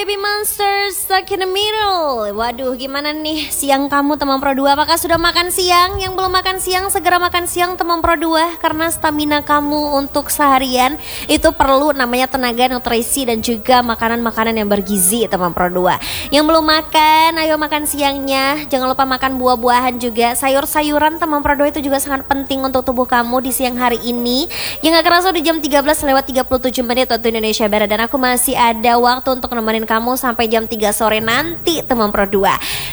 baby monsters stuck in the middle. Waduh, gimana nih siang kamu teman Pro 2? Apakah sudah makan siang? Yang belum makan siang segera makan siang teman Pro 2, karena stamina kamu untuk seharian itu perlu namanya tenaga, nutrisi dan juga makanan-makanan yang bergizi teman Pro 2. Yang belum makan, ayo makan siangnya. Jangan lupa makan buah-buahan juga, sayur-sayuran teman Pro 2 itu juga sangat penting untuk tubuh kamu di siang hari ini. Yang gak kerasa udah jam 13:37 waktu Indonesia Barat, dan aku masih ada waktu untuk nemenin kamu sampai jam 3 sore nanti teman Pro 2.